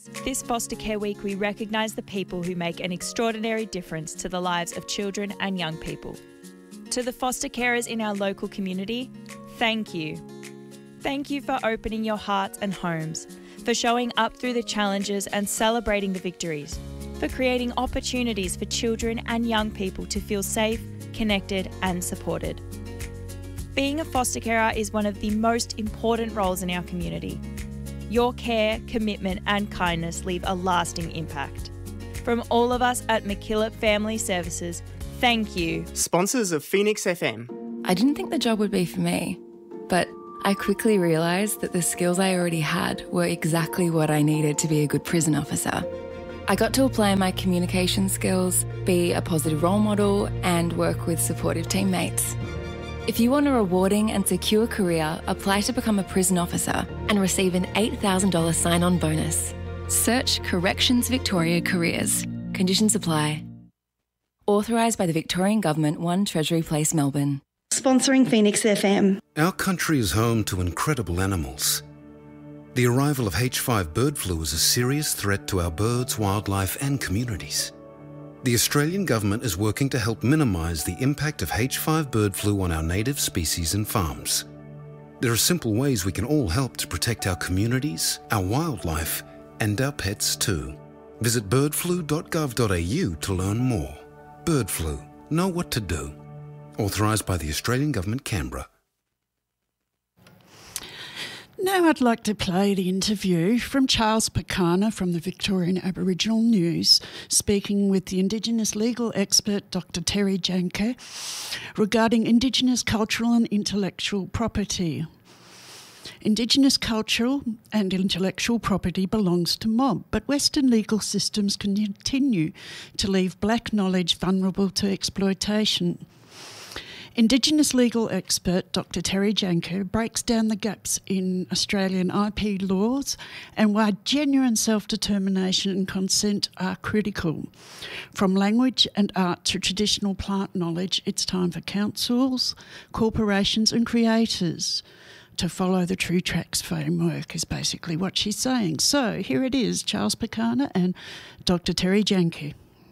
This Foster Care Week, we recognise the people who make an extraordinary difference to the lives of children and young people. To the foster carers in our local community, thank you. Thank you for opening your hearts and homes, for showing up through the challenges and celebrating the victories, for creating opportunities for children and young people to feel safe, connected and supported. Being a foster carer is one of the most important roles in our community. Your care, commitment and kindness leave a lasting impact. From all of us at MacKillop Family Services, thank you. Sponsors of Phoenix FM. I didn't think the job would be for me, but I quickly realised that the skills I already had were exactly what I needed to be a good prison officer. I got to apply my communication skills, be a positive role model and work with supportive teammates. If you want a rewarding and secure career, apply to become a prison officer and receive an $8,000 sign-on bonus. Search Corrections Victoria Careers. Conditions apply. Authorised by the Victorian Government, 1 Treasury Place, Melbourne. Sponsoring Phoenix FM. Our country is home to incredible animals. The arrival of H5 bird flu is a serious threat to our birds, wildlife and communities. The Australian Government is working to help minimise the impact of H5 bird flu on our native species and farms. There are simple ways we can all help to protect our communities, our wildlife and our pets too. Visit birdflu.gov.au to learn more. Bird flu. Know what to do. Authorised by the Australian Government, Canberra. Now I'd like to play the interview from Charles Pakana from the Victorian Aboriginal News, speaking with the Indigenous legal expert Dr Terry Janke regarding Indigenous cultural and intellectual property. Indigenous cultural and intellectual property belongs to mob, but Western legal systems continue to leave black knowledge vulnerable to exploitation. Indigenous legal expert Dr Terry Janke breaks down the gaps in Australian IP laws and why genuine self-determination and consent are critical. From language and art to traditional plant knowledge, it's time for councils, corporations and creators to follow the True Tracks framework, is basically what she's saying. So here it is, Charles Pakana and Dr Terry Janke.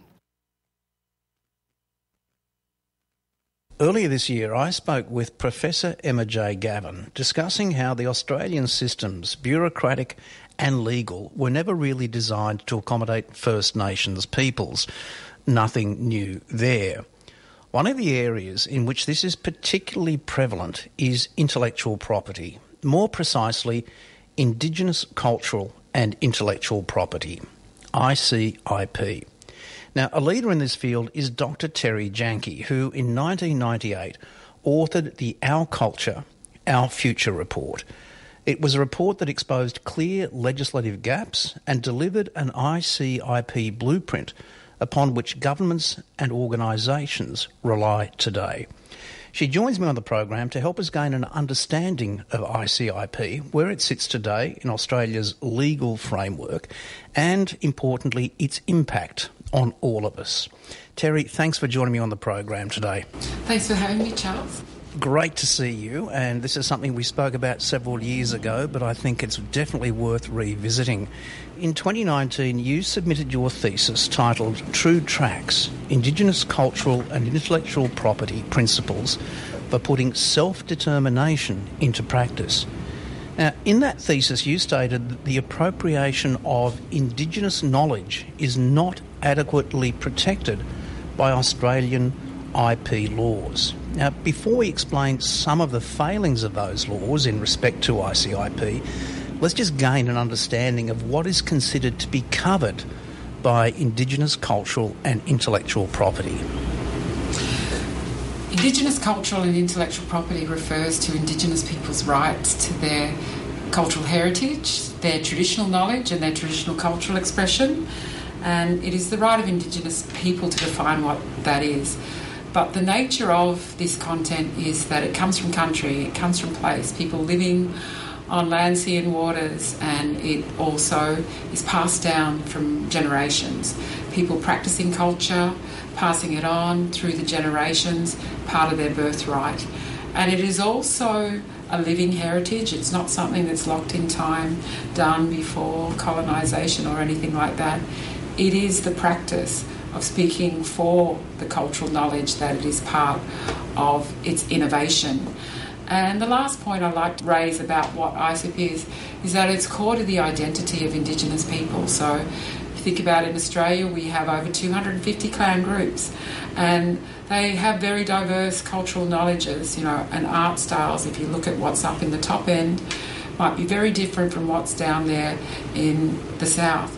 Earlier this year, I spoke with Professor Emma J. Gavin discussing how the Australian systems, bureaucratic and legal, were never really designed to accommodate First Nations peoples. Nothing new there. One of the areas in which this is particularly prevalent is intellectual property, more precisely, Indigenous cultural and intellectual property, ICIP. Now, a leader in this field is Dr Terry Janke, who in 1998 authored the Our Culture, Our Future report. It was a report that exposed clear legislative gaps and delivered an ICIP blueprint upon which governments and organisations rely today. She joins me on the program to help us gain an understanding of ICIP, where it sits today in Australia's legal framework, and, importantly, its impact on all of us. Terry, thanks for joining me on the program today. Thanks for having me, Charles. Great to see you, and this is something we spoke about several years ago, but I think it's definitely worth revisiting. In 2019, you submitted your thesis titled True Tracks, Indigenous Cultural and Intellectual Property Principles for Putting Self-Determination into Practice. Now, in that thesis, you stated that the appropriation of Indigenous knowledge is not adequately protected by Australian IP laws. Now, before we explain some of the failings of those laws in respect to ICIP, let's just gain an understanding of what is considered to be covered by Indigenous cultural and intellectual property. Indigenous cultural and intellectual property refers to Indigenous people's rights to their cultural heritage, their traditional knowledge and their traditional cultural expression, and it is the right of Indigenous people to define what that is. But the nature of this content is that it comes from country, it comes from place, people living on land, sea and waters, and it also is passed down from generations. People practicing culture, passing it on through the generations, part of their birthright. And it is also a living heritage. It's not something that's locked in time, done before colonisation or anything like that. It is the practice of speaking for the cultural knowledge that it is part of its innovation. And the last point I'd like to raise about what ISIP is that it's core to the identity of Indigenous people. So if you think about it, in Australia, we have over 250 clan groups, and they have very diverse cultural knowledges, and art styles. If you look at what's up in the top end, might be very different from what's down there in the south.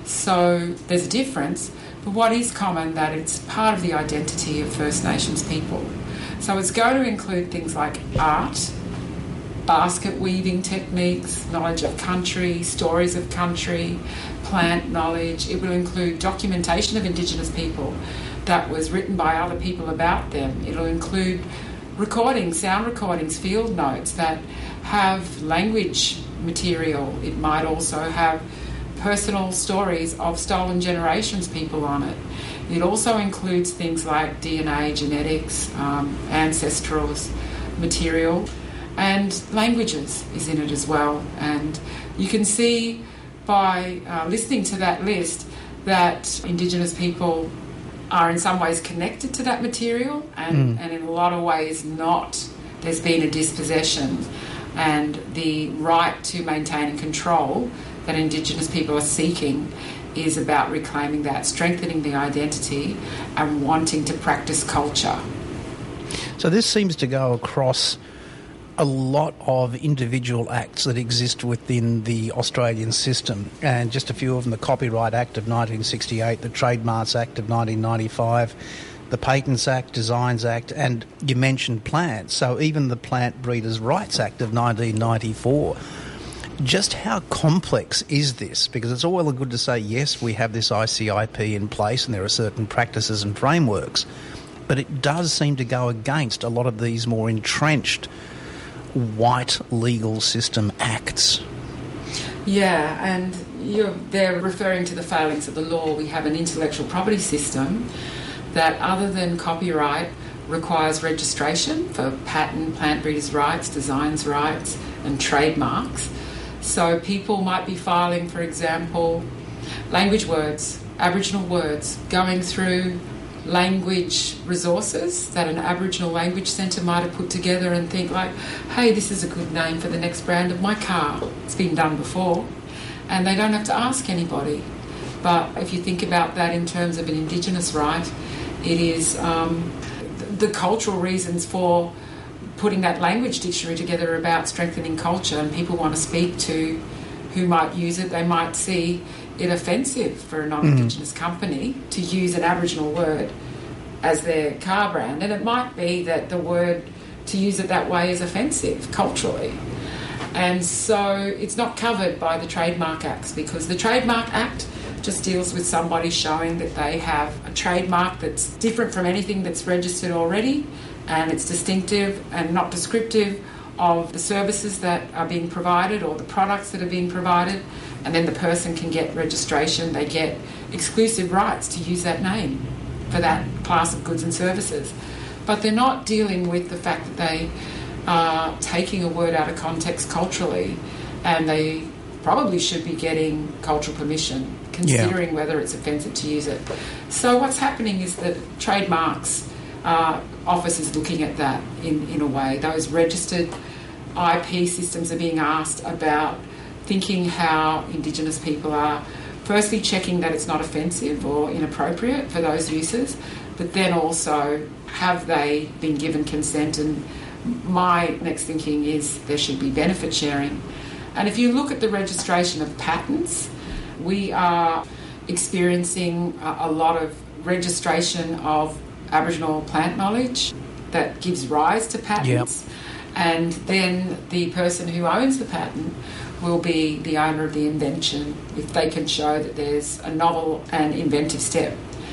So there's a difference, but what is common, that it's part of the identity of First Nations people. So it's going to include things like art, basket weaving techniques, knowledge of country, stories of country, plant knowledge. It will include documentation of Indigenous people that was written by other people about them. It'll include recordings, sound recordings, field notes that have language material. It might also have personal stories of stolen generations people on it. It also includes things like DNA, genetics, ancestral material, and languages is in it as well. And you can see by listening to that list that Indigenous people are in some ways connected to that material and in a lot of ways not. There's been a dispossession, and the right to maintain and control that Indigenous people are seeking is about reclaiming that, strengthening the identity and wanting to practice culture. So this seems to go across a lot of individual acts that exist within the Australian system, and just a few of them: the Copyright Act of 1968, the Trademarks Act of 1995, the Patents Act, Designs Act, and you mentioned plants, so even the Plant Breeders' Rights Act of 1994. Just how complex is this? Because it's all well and good to say, yes, we have this ICIP in place and there are certain practices and frameworks, but it does seem to go against a lot of these more entrenched white legal system acts. Yeah, and they're referring to the failings of the law. We have an intellectual property system that, other than copyright, requires registration for patent, plant breeders' rights, designs rights, and trademarks. So people might be filing, for example, language words, Aboriginal words, going through language resources that an Aboriginal language centre might have put together and think like, hey, this is a good name for the next brand of my car. It's been done before. And they don't have to ask anybody. But if you think about that in terms of an Indigenous right, it is the cultural reasons for putting that language dictionary together about strengthening culture, and people want to speak to who might use it. They might see it offensive for a non-Indigenous company to use an Aboriginal word as their car brand, and it might be that the word, to use it that way, is offensive culturally. And so it's not covered by the Trademark Acts, because the Trademark Act just deals with somebody showing that they have a trademark that's different from anything that's registered already, and it's distinctive and not descriptive of the services that are being provided or the products that are being provided, and then the person can get registration. They get exclusive rights to use that name for that class of goods and services. But they're not dealing with the fact that they are taking a word out of context culturally, and they probably should be getting cultural permission, considering whether it's offensive to use it. So what's happening is that trademarks office is looking at that in a way. Those registered IP systems are being asked about thinking how Indigenous people are firstly checking that it's not offensive or inappropriate for those uses, but then also have they been given consent. And my next thinking is there should be benefit sharing. And if you look at the registration of patents, we are experiencing a lot of registration of Aboriginal plant knowledge that gives rise to patents. Yep. And then the person who owns the patent will be the owner of the invention if they can show that there's a novel and inventive step.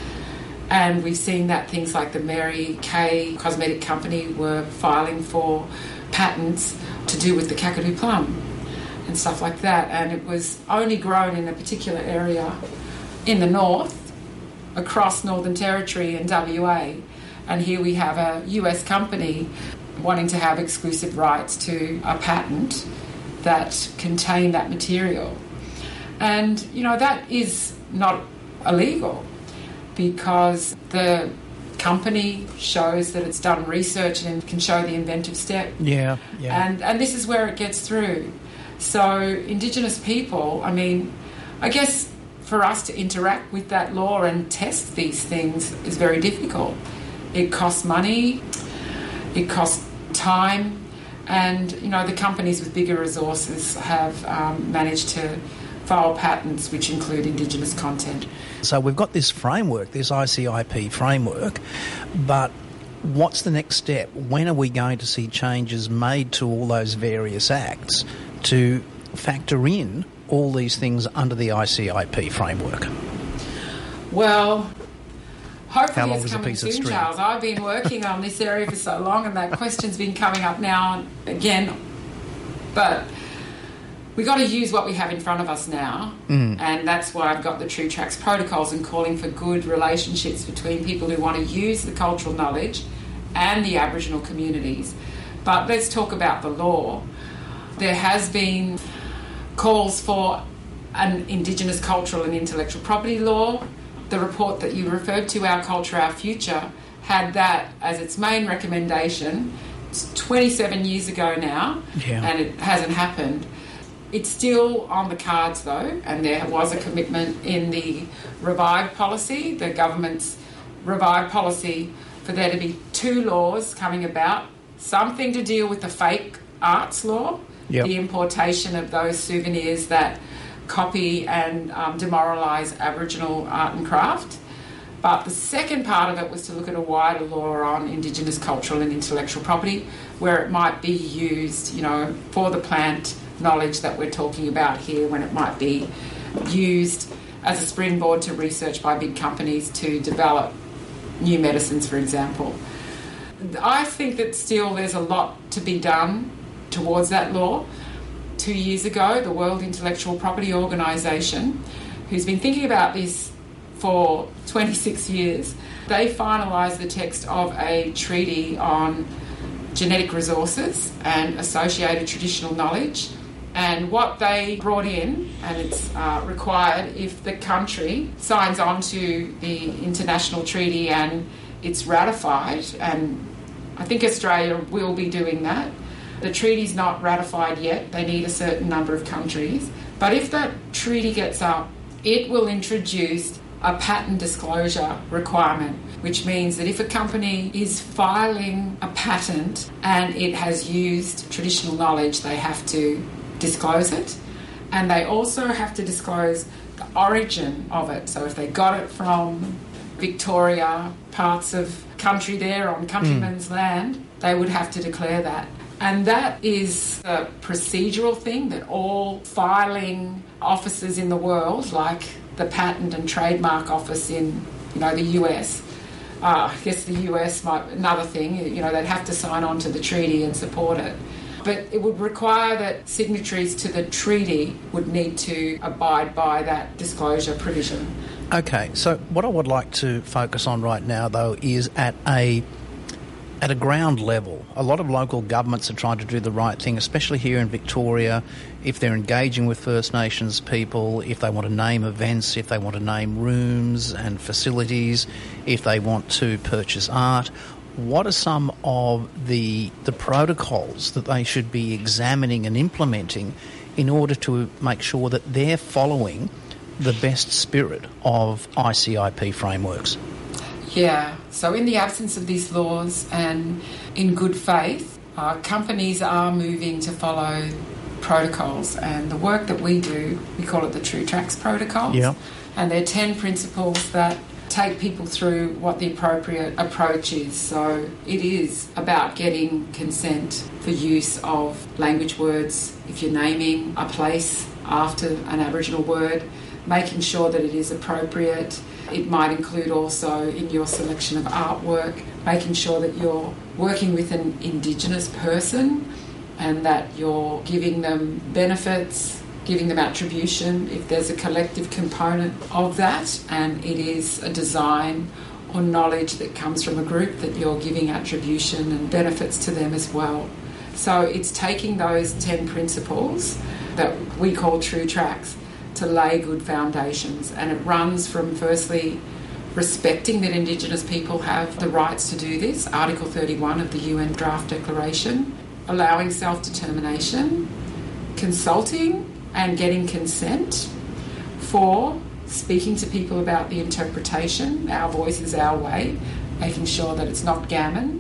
And we've seen that things like the Mary Kay cosmetic company were filing for patents to do with the Kakadu plum and stuff like that. And it was only grown in a particular area in the north, across Northern Territory and WA. And here we have a US company wanting to have exclusive rights to a patent that contain that material. And, that is not illegal because the company shows that it's done research and can show the inventive step. Yeah. And this is where it gets through. So Indigenous people, I guess for us to interact with that law and test these things is very difficult. It costs money, it costs time, and, the companies with bigger resources have managed to file patents which include Indigenous content. So we've got this framework, this ICIP framework, but what's the next step? When are we going to see changes made to all those various acts to factor in all these things under the ICIP framework? Well, hopefully how long it's is a coming piece of soon, string? Charles. I've been working on this area for so long and that question's been coming up now and again. But we've got to use what we have in front of us now, and that's why I've got the True Tracks protocols and calling for good relationships between people who want to use the cultural knowledge and the Aboriginal communities. But let's talk about the law. There has been calls for an Indigenous cultural and intellectual property law. The report that you referred to, Our Culture, Our Future, had that as its main recommendation. It's 27 years ago now, and it hasn't happened. It's still on the cards though, and there was a commitment in the Revive policy, the government's Revive policy, for there to be 2 laws coming about, something to deal with the fake arts law, the importation of those souvenirs that copy and demoralise Aboriginal art and craft. But the second part of it was to look at a wider law on Indigenous cultural and intellectual property, where it might be used, for the plant knowledge that we're talking about here, when it might be used as a springboard to research by big companies to develop new medicines, for example. I think that still there's a lot to be done towards that law. 2 years ago, the World Intellectual Property Organisation, who's been thinking about this for 26 years, they finalised the text of a treaty on genetic resources and associated traditional knowledge. And what they brought in, and it's required if the country signs on to the international treaty and it's ratified, and I think Australia will be doing that. The treaty's not ratified yet, they need a certain number of countries. But if that treaty gets up, it will introduce a patent disclosure requirement, which means that if a company is filing a patent and it has used traditional knowledge, they have to disclose it, and they also have to disclose the origin of it. So if they got it from Victoria, parts of country there on countrymen's land, they would have to declare that. And that is a procedural thing that all filing offices in the world, like the Patent and Trademark Office in the US, I guess the US might, another thing, they'd have to sign on to the treaty and support it. But it would require that signatories to the treaty would need to abide by that disclosure provision. Okay, so what I would like to focus on right now, though, is at a ground level. A lot of local governments are trying to do the right thing, especially here in Victoria, if they're engaging with First Nations people, if they want to name events, if they want to name rooms and facilities, if they want to purchase art. What are some of the protocols that they should be examining and implementing in order to make sure that they're following the best spirit of ICIP frameworks? Yeah, so in the absence of these laws and in good faith, companies are moving to follow protocols, and the work that we do, we call it the True Tracks protocols. Yeah. And they're 10 principles that take people through what the appropriate approach is. So it is about getting consent for use of language words. If you're naming a place after an Aboriginal word, making sure that it is appropriate. It might include also in your selection of artwork, making sure that you're working with an Indigenous person and that you're giving them benefits, giving them attribution if there's a collective component of that, and it is a design or knowledge that comes from a group that you're giving attribution and benefits to them as well. So it's taking those 10 principles that we call true tracks to lay good foundations, and it runs from firstly respecting that Indigenous people have the rights to do this, Article 31 of the UN Draft Declaration, allowing self-determination, consulting and getting consent, 4, speaking to people about the interpretation, our voice is our way, making sure that it's not gammon,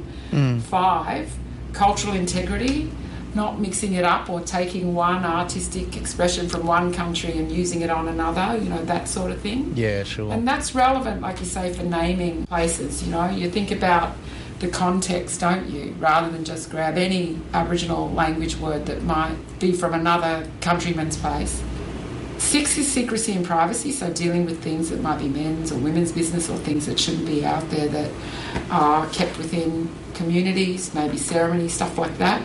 5, cultural integrity, not mixing it up or taking one artistic expression from one country and using it on another, that sort of thing. Yeah, sure. And that's relevant, like you say, for naming places, You think about the context, don't you? Rather than just grab any Aboriginal language word that might be from another countryman's place. 6 is secrecy and privacy, so dealing with things that might be men's or women's business or things that shouldn't be out there that are kept within communities, maybe ceremonies, stuff like that.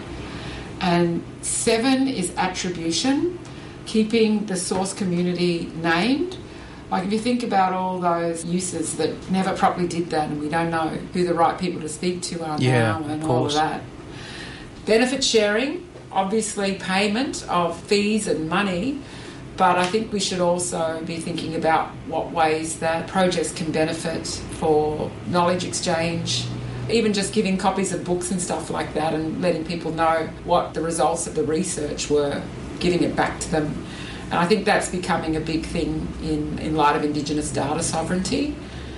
And 7 is attribution, keeping the source community named. Like if you think about all those uses that never properly did that and we don't know who the right people to speak to are now and all of that. Benefit sharing, obviously payment of fees and money, but I think we should also be thinking about what ways that projects can benefit for knowledge exchange, even just giving copies of books and stuff like that and letting people know what the results of the research were, giving it back to them. And I think that's becoming a big thing in light of Indigenous data sovereignty.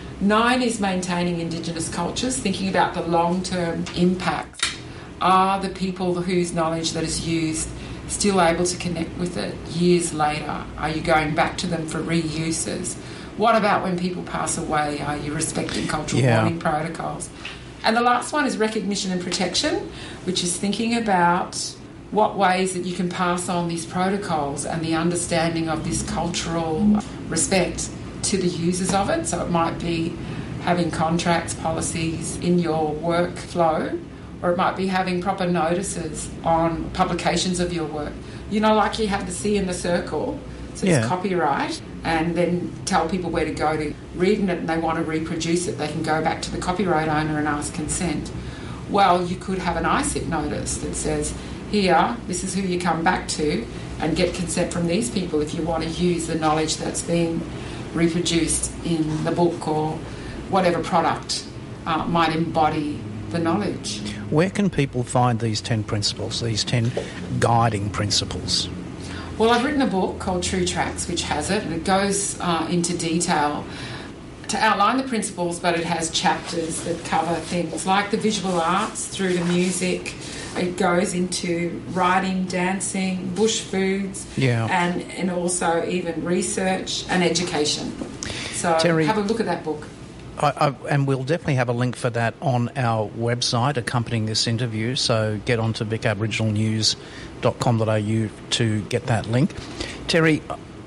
9 is maintaining Indigenous cultures, thinking about the long-term impacts. Are the people whose knowledge that is used still able to connect with it years later? Are you going back to them for reuses? What about when people pass away? Are you respecting cultural mourning protocols? And the last one is recognition and protection, which is thinking about what ways that you can pass on these protocols and the understanding of this cultural respect to the users of it. So it might be having contracts, policies in your workflow, or it might be having proper notices on publications of your work. Like you have the C in the circle, so it's copyright, and then tell people where to go to reading it and they want to reproduce it. They can go back to the copyright owner and ask consent. Well, you could have an ISIP notice that says, here, this is who you come back to and get consent from these people if you want to use the knowledge that's being reproduced in the book or whatever product might embody the knowledge. Where can people find these 10 principles, these 10 guiding principles? Well, I've written a book called True Tracks, which has it, and it goes into detail to outline the principles, but it has chapters that cover things like the visual arts through to music. It goes into writing, dancing, bush foods, and also even research and education. So Terry, have a look at that book. And we'll definitely have a link for that on our website accompanying this interview, so get on to vicaboriginalnews.com.au to get that link. Terry,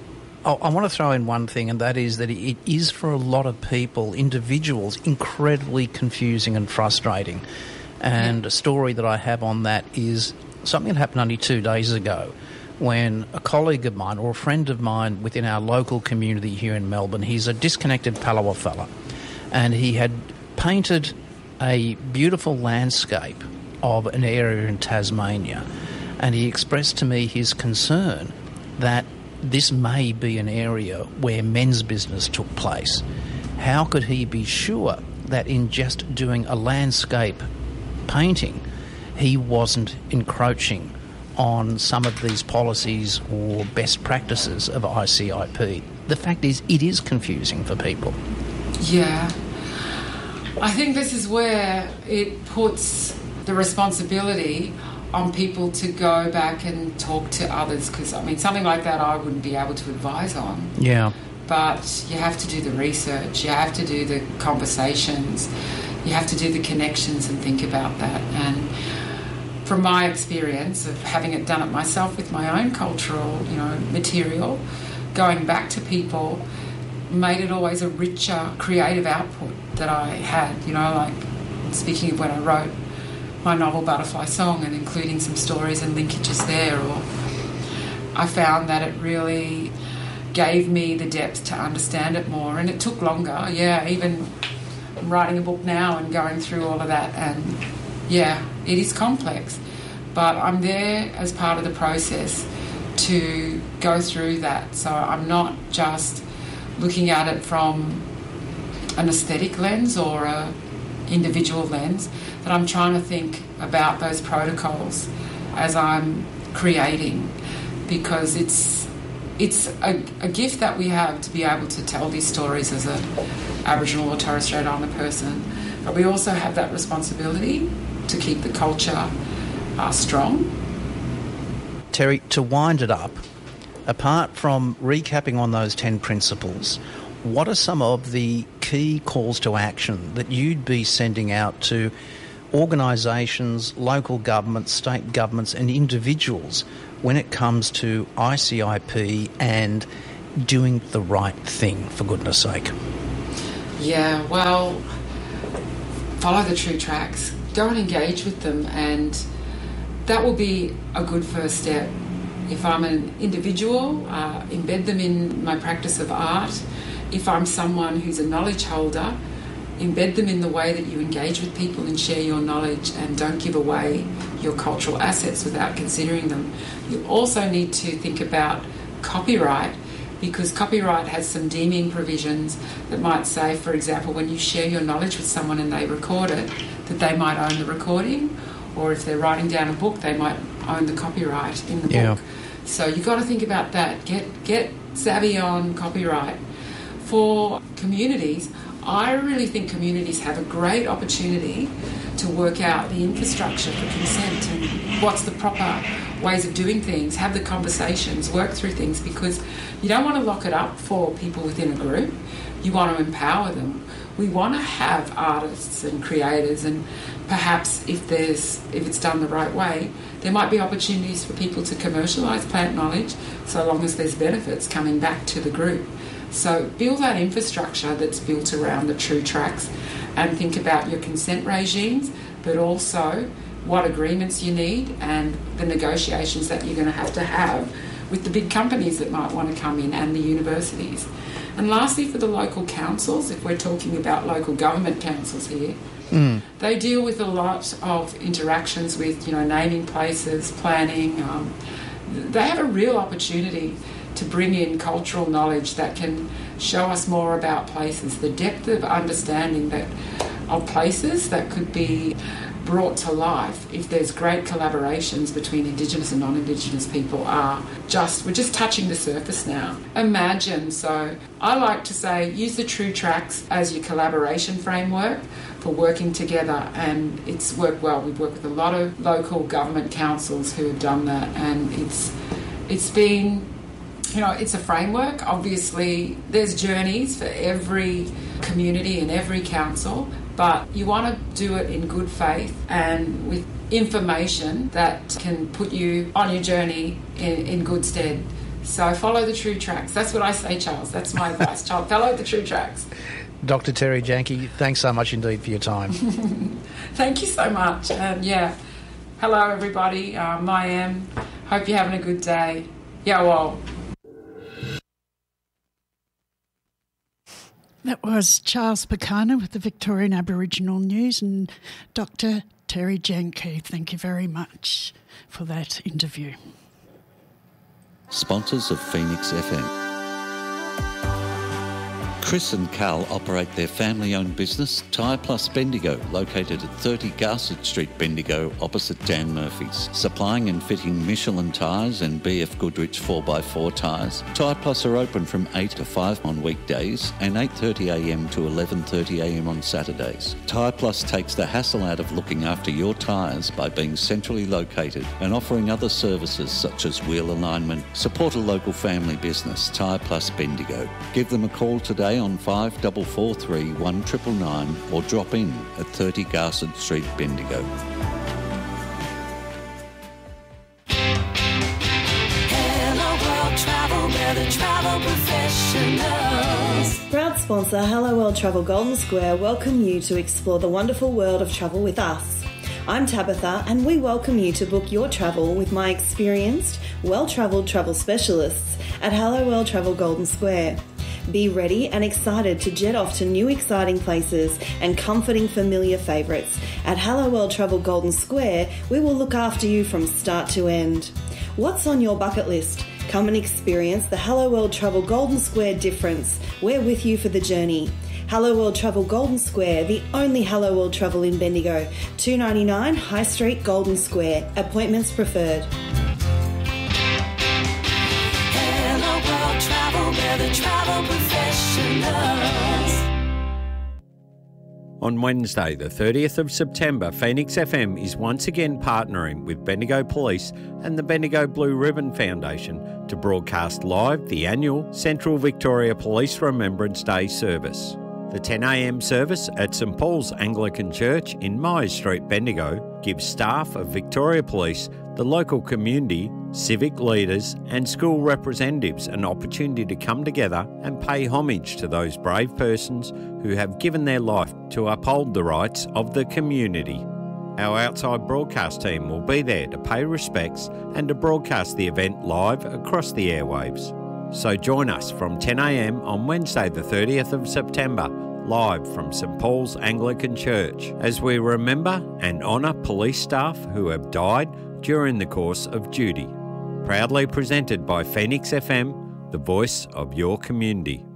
I want to throw in one thing, and that is that it is for a lot of people, individuals, incredibly confusing and frustrating. And a story that I have on that is something that happened only 2 days ago when a colleague of mine or a friend of mine within our local community here in Melbourne, he's a disconnected Palawa fella, and he had painted a beautiful landscape of an area in Tasmania, and he expressed to me his concern that this may be an area where men's business took place. How could he be sure that in just doing a landscape painting he wasn't encroaching on some of these policies or best practices of ICIP? The fact is, it is confusing for people. Yeah. I think this is where it puts the responsibility on people to go back and talk to others, because, something like that I wouldn't be able to advise on. Yeah. But you have to do the research, you have to do the conversations, you have to do the connections and think about that. And from my experience of having it done it myself with my own cultural, material, going back to people made it always a richer creative output that I had, like speaking of when I wrote my novel Butterfly Song and including some stories and linkages there, or I found that it really gave me the depth to understand it more, and it took longer, even I'm writing a book now and going through all of that, and yeah, it is complex. But I'm there as part of the process to go through that. So I'm not just looking at it from an aesthetic lens or a individual lens, but I'm trying to think about those protocols as I'm creating, because it's a gift that we have to be able to tell these stories as an Aboriginal or Torres Strait Islander person, but we also have that responsibility to keep the culture strong. Terry, to wind it up, apart from recapping on those 10 principles, what are some of the key calls to action that you'd be sending out to organisations, local governments, state governments and individuals when it comes to ICIP and doing the right thing, for goodness sake? Yeah, well, follow the true tracks. Go and engage with them, and that will be a good first step. If I'm an individual, embed them in my practice of art. If I'm someone who's a knowledge holder, embed them in the way that you engage with people and share your knowledge, and don't give away your cultural assets without considering them. You also need to think about copyright, because copyright has some deeming provisions that might say, for example, when you share your knowledge with someone and they record it, that they might own the recording, or if they're writing down a book, they might own the copyright in the book. So you've got to think about that. Get savvy on copyright. For communities, I really think communities have a great opportunity to work out the infrastructure for consent and what's the proper ways of doing things, have the conversations, work through things, because you don't want to lock it up for people within a group. You want to empower them. We want to have artists and creators, and perhaps if it's done the right way, there might be opportunities for people to commercialise plant knowledge, so long as there's benefits coming back to the group. So build that infrastructure that's built around the true tracks, and think about your consent regimes, but also what agreements you need and the negotiations that you're going to have with the big companies that might want to come in, and the universities. And lastly, for the local councils, if we're talking about local government councils here, they deal with a lot of interactions with, naming places, planning. They have a real opportunity to bring in cultural knowledge that can show us more about places, the depth of understanding of places that could be brought to life if there's great collaborations between Indigenous and non-Indigenous people. We're just touching the surface now. Imagine, so I like to say, use the true tracks as your collaboration framework for working together, and it's worked well. We've worked with a lot of local government councils who have done that, and it's been, it's a framework. Obviously, there's journeys for every community and every council, but you want to do it in good faith and with information that can put you on your journey in good stead. So follow the true tracks. That's what I say, Charles. That's my advice, Charles. Follow the true tracks. Dr. Terry Janke, thanks so much indeed for your time. Thank you so much. And hello everybody. I am. Hope you're having a good day. Yeah, well. That was Charles Pekana with the Victorian Aboriginal News, and Dr. Terry Janke. Thank you very much for that interview. Sponsors of Phoenix FM. Chris and Carl operate their family-owned business, Tyre Plus Bendigo, located at 30 Garsett Street, Bendigo, opposite Dan Murphy's. Supplying and fitting Michelin tyres and BF Goodrich 4x4 tyres. Tyre Plus are open from 8 to 5 on weekdays and 8:30am to 11:30am on Saturdays. Tyre Plus takes the hassle out of looking after your tyres by being centrally located and offering other services such as wheel alignment. Support a local family business, Tyre Plus Bendigo. Give them a call today on 5443 1999 or drop in at 30 Garsett Street, Bendigo. Hello World Travel, we're the travel professionals. Proud sponsor Hello World Travel Golden Square welcome you to explore the wonderful world of travel with us. I'm Tabitha, and we welcome you to book your travel with my experienced, well-travelled travel specialists at Hello World Travel Golden Square. Be ready and excited to jet off to new exciting places and comforting familiar favourites. At Hello World Travel Golden Square, we will look after you from start to end. What's on your bucket list? Come and experience the Hello World Travel Golden Square difference. We're with you for the journey. Hello World Travel Golden Square, the only Hello World Travel in Bendigo. $2.99 High Street, Golden Square. Appointments preferred. Hello World Travel, we're the travel professionals. On Wednesday, the 30th of September, Phoenix FM is once again partnering with Bendigo Police and the Bendigo Blue Ribbon Foundation to broadcast live the annual Central Victoria Police Remembrance Day service. The 10 a.m. service at St Paul's Anglican Church in Myers Street, Bendigo, gives staff of Victoria Police, the local community, civic leaders and school representatives an opportunity to come together and pay homage to those brave persons who have given their life to uphold the rights of the community. Our outside broadcast team will be there to pay respects and to broadcast the event live across the airwaves. So join us from 10 a.m. on Wednesday the 30th of September, live from St Paul's Anglican Church, as we remember and honour police staff who have died during the course of duty. Proudly presented by Phoenix FM, the voice of your community.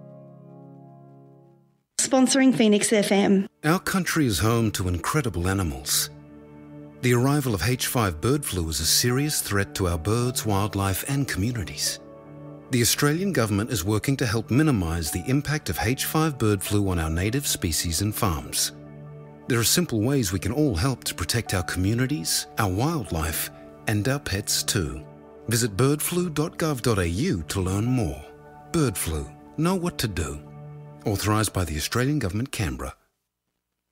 Sponsoring Phoenix FM. Our country is home to incredible animals. The arrival of H5 bird flu is a serious threat to our birds, wildlife and communities. The Australian Government is working to help minimise the impact of H5 bird flu on our native species and farms. There are simple ways we can all help to protect our communities, our wildlife and our pets too. Visit birdflu.gov.au to learn more. Bird flu. Know what to do. Authorised by the Australian Government, Canberra.